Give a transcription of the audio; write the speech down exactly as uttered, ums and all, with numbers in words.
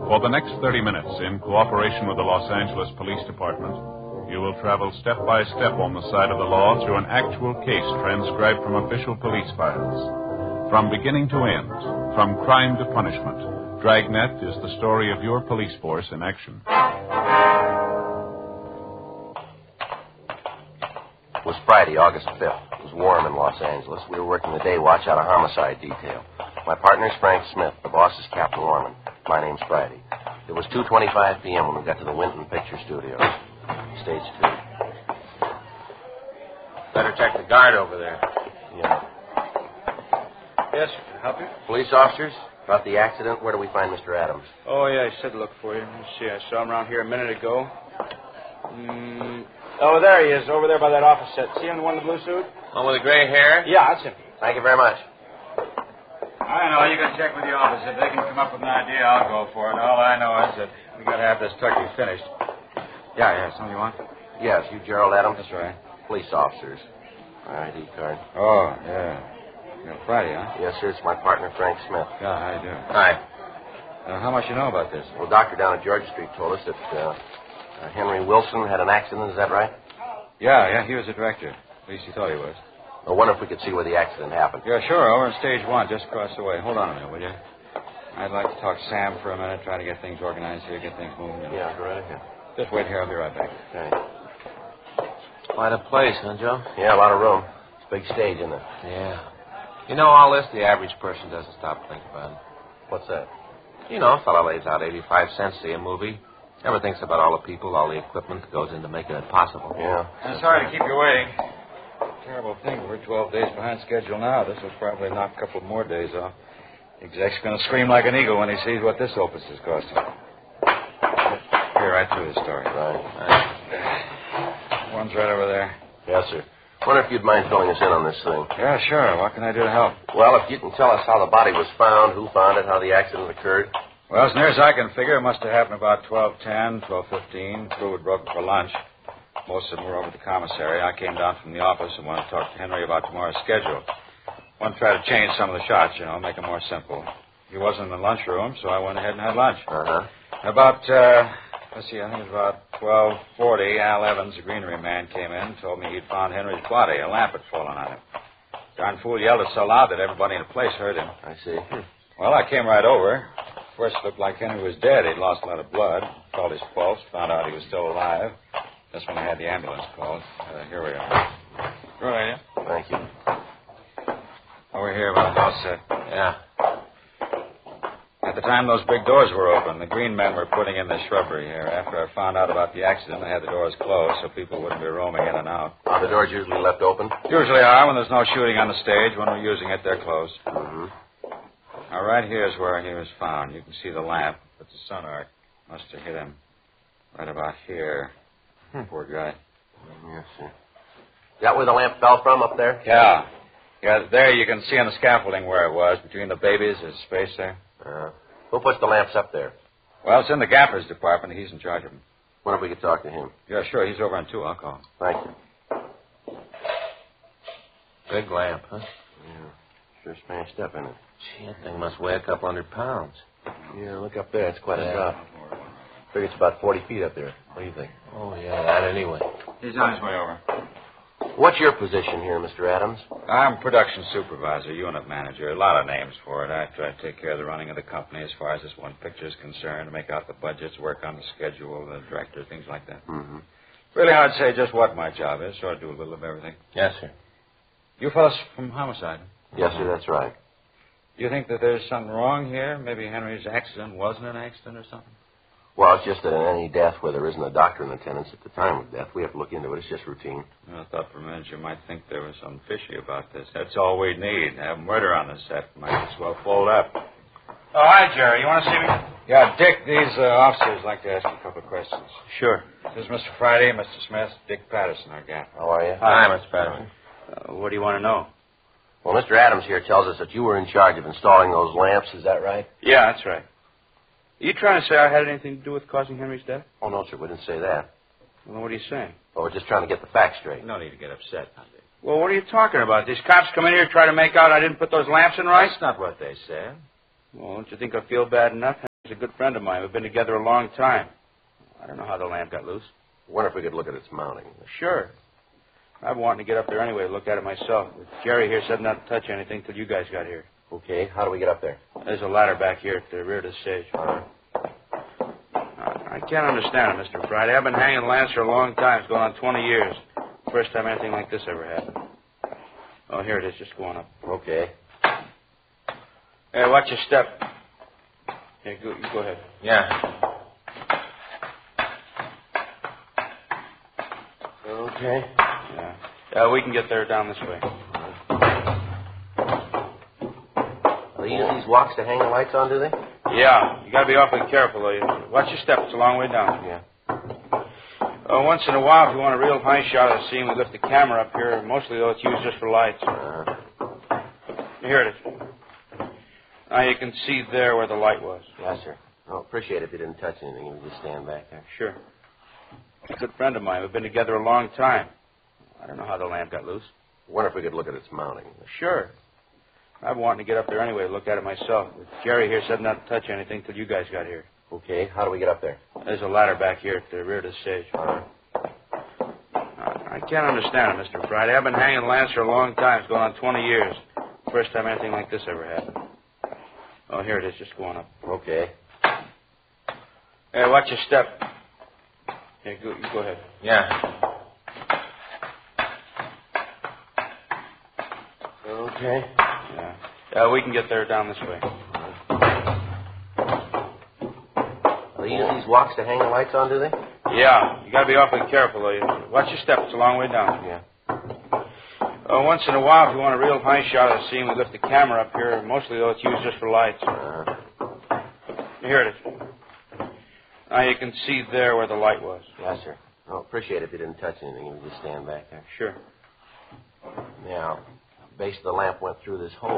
For the next thirty minutes, in cooperation with the Los Angeles Police Department, you will travel step by step on the side of the law through an actual case transcribed from official police files. From beginning to end, from crime to punishment, Dragnet is the story of your police force in action. It was Friday, August fifth. It was warm in Los Angeles. We were working the day watch out of homicide detail. My partner is Frank Smith. The boss is Captain Orman. My name's Friday. It was two twenty-five p.m. when we got to the Winton Picture Studios. Stage two. Better check the guard over there. Yeah. Yes, sir. Can I help you? Police officers, about the accident, where do we find Mister Adams? Oh, yeah, he said to look for you. Let me see. I saw him around here a minute ago. Mm. Oh, there he is, over there by that office set. See him, the one in the blue suit? One with the gray hair? Yeah, that's him. Thank you very much. I know. You can check with the office. If they can come up with an idea, I'll go for it. All I know is that we got to have this turkey finished. Yeah, yeah. Something you want? Yes, you Gerald Adams? That's right. Police officers. I D card. Oh, yeah. You're Friday, huh? Yes, sir. It's my partner, Frank Smith. Yeah, how you doing? Hi. Uh, how much you know about this? Well, doctor down at Georgia Street told us that uh, uh, Henry Wilson had an accident. Is that right? Yeah, yeah. He was the director. At least he thought he was. I wonder if we could see where the accident happened. Yeah, sure. Over in stage one, just across the way. Hold on a minute, will you? I'd like to talk to Sam for a minute, try to get things organized here, get things moving. Yeah, go right ahead. Just wait here. I'll be right back. Okay. Quite a place, huh, Joe? Yeah, a lot of room. It's a big stage, isn't it? Yeah. You know, all this, the average person doesn't stop to think about it. What's that? You know, a fellow lays out eighty-five cents to see a movie. Never thinks about all the people, all the equipment that goes into making it possible. Yeah. I'm sorry to keep you waiting. Terrible thing. We're twelve days behind schedule now. This will probably knock a couple more days off. The exec's going to scream like an eagle when he sees what this opus is costing. Here, right through the story. Right. right. One's right over there. Yes, sir. Wonder if you'd mind filling us in on this thing. Yeah, sure. What can I do to help? Well, if you can tell us how the body was found, who found it, how the accident occurred. Well, as near as I can figure, it must have happened about twelve ten, twelve fifteen. Crew had broken for lunch. Most of them were over at the commissary. I came down from the office and wanted to talk to Henry about tomorrow's schedule. Wanted to try to change some of the shots, you know, make it more simple. He wasn't in the lunchroom, so I went ahead and had lunch. Uh-huh. About, uh, let's see, I think it was about twelve forty, Al Evans, the greenery man, came in and told me he'd found Henry's body. A lamp had fallen on him. Darn fool yelled it so loud that everybody in the place heard him. I see. Well, I came right over. First, it looked like Henry was dead. He'd lost a lot of blood. Felt his pulse. Found out he was still alive. That's when I had the ambulance called. Uh, here we are. Go ahead, yeah? Thank you. Over here by the house set. Yeah. At the time those big doors were open, the green men were putting in the shrubbery here. After I found out about the accident, I had the doors closed so people wouldn't be roaming in and out. Are the doors usually left open? Usually are. When there's no shooting on the stage, when we're using it, they're closed. Mm-hmm. Now, right here is where he was found. You can see the lamp, but the sun arc must have hit him right about here. Hmm. Poor guy. Yes, sir. Is that where the lamp fell from, up there? Yeah. Yeah, there you can see on the scaffolding where it was. Between the babies, there's space there. Uh, who puts the lamps up there? Well, it's in the gaffer's department. He's in charge of them. Wonder if we could talk to him. Yeah, sure. He's over on two. I'll call him. Thank you. Big lamp, huh? Yeah. Sure smashed up, isn't it? Gee, that thing must weigh a couple hundred pounds. Yeah, look up there. It's quite Yeah. a drop. Figure it's about forty feet up there. What do you think? Oh, yeah, that anyway. He's on his way over. What's your position here, Mister Adams? I'm production supervisor, unit manager. A lot of names for it. I try to take care of the running of the company as far as this one picture is concerned, make out the budgets, work on the schedule, the director, things like that. Mm-hmm. Really, I'd say just what my job is, so I do a little of everything. Yes, sir. You fellas from homicide? Yes, sir, that's right. Do you think that there's something wrong here? Maybe Henry's accident wasn't an accident or something? Well, it's just that in any death where there isn't a doctor in attendance at the time of death, we have to look into it. It's just routine. I thought for a minute you might think there was something fishy about this. That's all we need. Have murder on the set. Might as well fold up. Oh, hi, Jerry. You want to see me? Yeah, Dick, these uh, officers like to ask you a couple of questions. Sure. This is Mister Friday, Mister Smith, Dick Patterson, our gaffer. How are you? Hi, Mister Patterson. Uh, what do you want to know? Well, Mister Adams here tells us that you were in charge of installing those lamps. Is that right? Yeah, that's right. Are you trying to say I had anything to do with causing Henry's death? Oh, no, sir. We didn't say that. Well, what are you saying? Well, we're just trying to get the facts straight. No need to get upset, now, Dick. Well, what are you talking about? These cops come in here and try to make out I didn't put those lamps in right? That's not what they said. Well, don't you think I feel bad enough? He's a good friend of mine. We've been together a long time. I don't know how the lamp got loose. I wonder if we could look at its mounting. Sure. I've been wanting to get up there anyway to look at it myself. But Jerry here said not to touch anything till you guys got here. Okay, how do we get up there? There's a ladder back here at the rear of the stage. All right. I can't understand it, Mister Friday. I've been hanging lamps for a long time. It's going on twenty years. First time anything like this ever happened. Oh, here it is, just going up. Okay. Hey, watch your step. Here, go, you go ahead. Yeah. Okay. Yeah. Yeah, we can get there down this way. They use these walks to hang the lights on, do they? Yeah, you got to be awfully careful, though. You watch your step. It's a long way down. Yeah. Uh, once in a while, if you want a real high shot of the scene, we lift the camera up here. Mostly, though, it's used just for lights. Uh, Here it is. Now you can see there where the light was. yes, sir. Oh, appreciate it if you didn't touch anything. You just stand back there. Sure. He's a good friend of mine. We've been together a long time. I don't know how the lamp got loose. I wonder if we could look at its mounting. Sure. I've been wanting to get up there anyway to look at it myself. But Jerry here said not to touch anything till you guys got here. Okay, how do we get up there? There's a ladder back here at the rear of the stage. All right. I can't understand it, Mister Friday. I've been hanging lamps for a long time. It's going on twenty years. First time anything like this ever happened. Oh, here it is, just going up. Okay. Hey, watch your step. Here, go, you go ahead. Yeah. Okay. Yeah. Yeah, we can get there down this way. They use these walks to hang the lights on, do they? Yeah, you got to be awfully careful, though. You watch your step. It's a long way down. Yeah. Uh, once in a while, if you want a real high shot of the scene, we lift the camera up here. Mostly, though, it's used just for lights. Uh, Here it is. Now you can see there where the light was. yes, sir. Oh, appreciate it if you didn't touch anything. You just stand back there. Sure. Now, base of the lamp went through this hole.